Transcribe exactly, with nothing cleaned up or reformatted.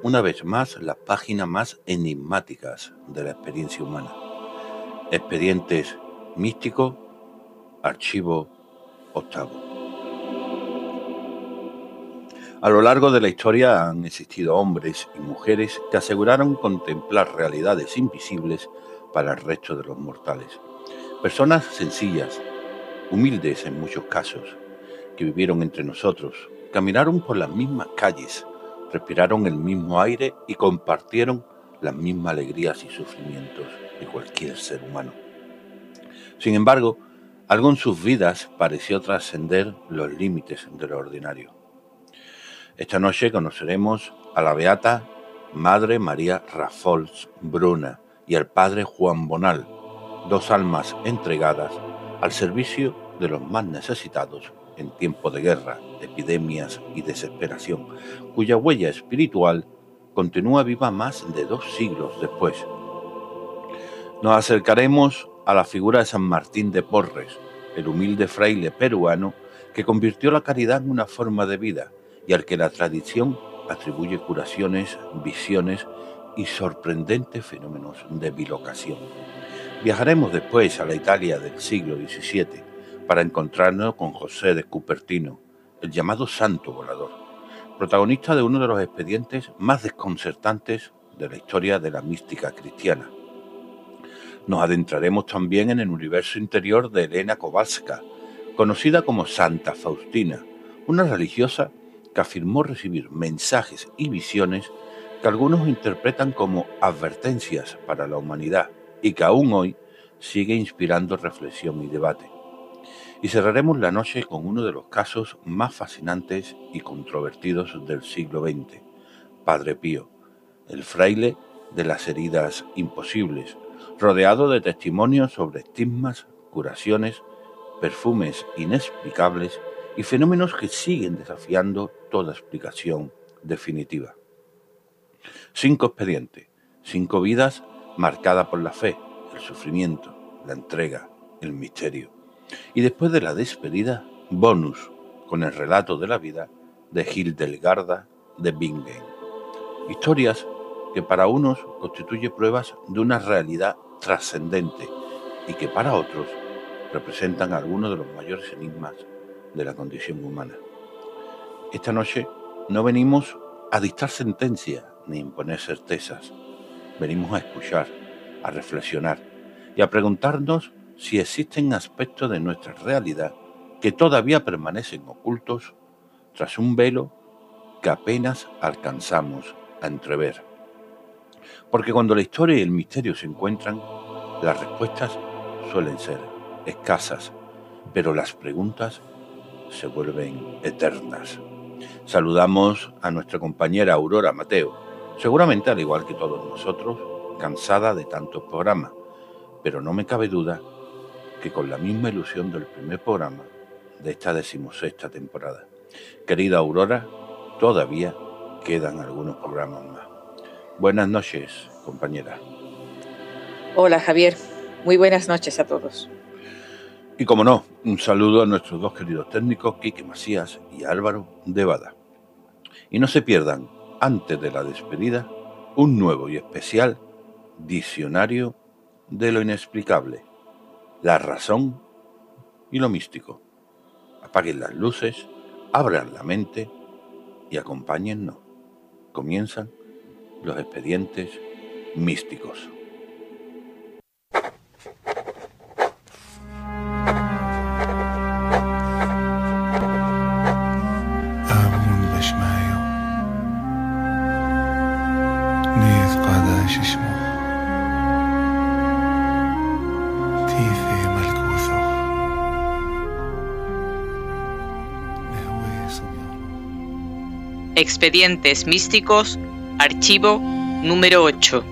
una vez más las páginas más enigmáticas de la experiencia humana. Expedientes místicos, archivo octavo. A lo largo de la historia han existido hombres y mujeres que aseguraron contemplar realidades invisibles para el resto de los mortales. Personas sencillas, humildes en muchos casos, que vivieron entre nosotros, caminaron por las mismas calles, respiraron el mismo aire y compartieron las mismas alegrías y sufrimientos de cualquier ser humano. Sin embargo, algo en sus vidas pareció trascender los límites de lo ordinario. Esta noche conoceremos a la beata Madre María Rafols Bruna y al Padre Juan Bonal, dos almas entregadas al servicio de los más necesitados en tiempos de guerra, epidemias y desesperación, cuya huella espiritual continúa viva más de dos siglos después. Nos acercaremos a la figura de San Martín de Porres, el humilde fraile peruano que convirtió la caridad en una forma de vida y al que la tradición atribuye curaciones, visiones y sorprendentes fenómenos de bilocación. Viajaremos después a la Italia del siglo diecisiete para encontrarnos con José de Cupertino, el llamado Santo Volador, protagonista de uno de los expedientes más desconcertantes de la historia de la mística cristiana. Nos adentraremos también en el universo interior de Elena Kowalska, conocida como Santa Faustina, una religiosa que afirmó recibir mensajes y visiones que algunos interpretan como advertencias para la humanidad y que aún hoy sigue inspirando reflexión y debate. Y cerraremos la noche con uno de los casos más fascinantes y controvertidos del siglo veinte, Padre Pío, el fraile de las heridas imposibles, rodeado de testimonios sobre estigmas, curaciones, perfumes inexplicables y fenómenos que siguen desafiando toda explicación definitiva. Cinco expedientes, cinco vidas marcadas por la fe, el sufrimiento, la entrega, el misterio. Y después de la despedida, bonus, con el relato de la vida de Hildegarda de Bingen. Historias que para unos constituye pruebas de una realidad trascendente y que para otros representan algunos de los mayores enigmas de la condición humana. Esta noche no venimos a dictar sentencias ni imponer certezas. Venimos a escuchar, a reflexionar y a preguntarnos si existen aspectos de nuestra realidad que todavía permanecen ocultos tras un velo que apenas alcanzamos a entrever. Porque cuando la historia y el misterio se encuentran, las respuestas suelen ser escasas, pero las preguntas se vuelven eternas. Saludamos a nuestra compañera Aurora Mateo, seguramente al igual que todos nosotros, cansada de tantos programas, pero no me cabe duda que con la misma ilusión del primer programa de esta decimosexta temporada. Querida Aurora, todavía quedan algunos programas más. Buenas noches, compañera. Hola, Javier. Muy buenas noches a todos. Y como no, un saludo a nuestros dos queridos técnicos, Quique Macías y Álvaro de Bada. Y no se pierdan, antes de la despedida, un nuevo y especial Diccionario de lo Inexplicable, la razón y lo místico. Apaguen las luces, abran la mente y acompáñennos. Comienzan los expedientes místicos. Expedientes místicos, archivo número ocho.